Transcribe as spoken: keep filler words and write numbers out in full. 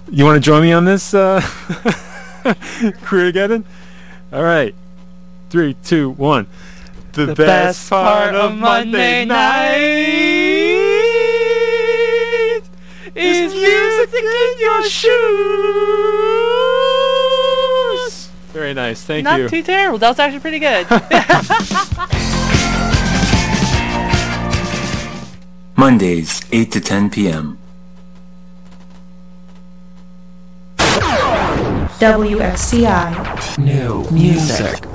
You want to join me on this, uh, Career Geddon? All right. Three, two, one. The, The best, best part part of of Monday Monday night is music in your shoes. Very nice. Thank Not you. too terrible. That was actually pretty good. Mondays, eight to ten p.m. W X C I. New music.